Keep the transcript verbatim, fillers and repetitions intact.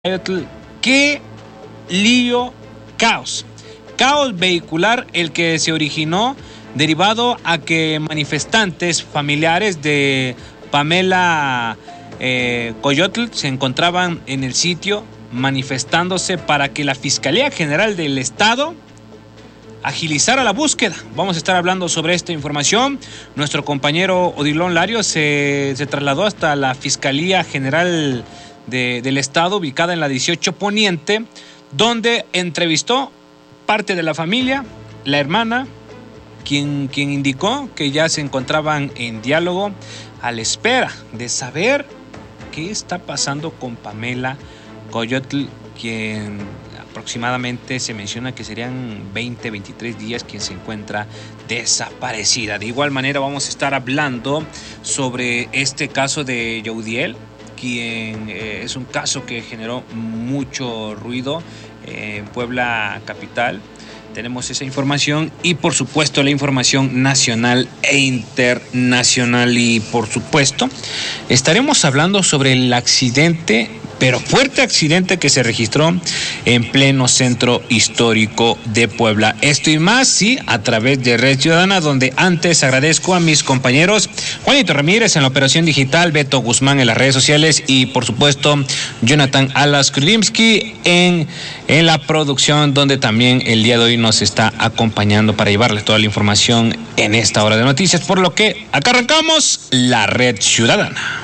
Qué lío, caos. Caos vehicular el que se originó derivado a que manifestantes familiares de Pamela eh, Coyotl se encontraban en el sitio manifestándose para que la Fiscalía General del Estado agilizara la búsqueda. Vamos a estar hablando sobre esta información. Nuestro compañero Odilon Lario se, se trasladó hasta la Fiscalía General de, del Estado, ubicada en la dieciocho Poniente, donde entrevistó parte de la familia, la hermana, quien, quien indicó que ya se encontraban en diálogo a la espera de saber qué está pasando con Pamela Coyotl, quien aproximadamente se menciona que serían veinte, veintitrés días quien se encuentra desaparecida. De igual manera vamos a estar hablando sobre este caso de Youdiel, quien eh, es un caso que generó mucho ruido eh, en Puebla capital. Tenemos esa información y por supuesto la información nacional e internacional, y por supuesto estaremos hablando sobre el accidente, pero fuerte accidente que se registró en pleno centro histórico de Puebla. Esto y más, sí, a través de Red Ciudadana, donde antes agradezco a mis compañeros Juanito Ramírez en la operación digital, Beto Guzmán en las redes sociales y por supuesto Jonathan Alas Krulimsky en, en la producción, donde también el día de hoy nos está acompañando para llevarles toda la información en esta hora de noticias, por lo que acá arrancamos la Red Ciudadana.